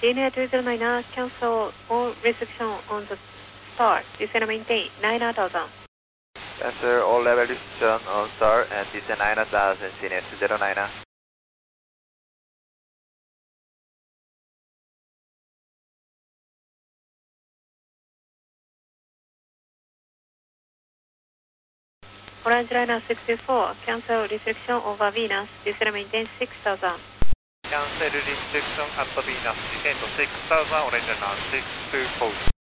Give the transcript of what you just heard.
Dina 209, cancel all restriction on the star. Descend maintain 9000. Cancel all level restriction on star and descend 9000 CNS 09. Orange Liner 64, cancel restriction over Venus. Descend maintain 6000. Cancel restriction at Venus, descend to 6000, Orange Liner 624.